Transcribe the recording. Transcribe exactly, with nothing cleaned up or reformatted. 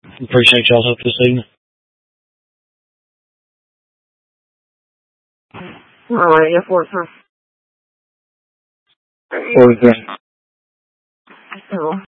Appreciate y'all's help this evening. All right, yeah, four, sir. What was that? So,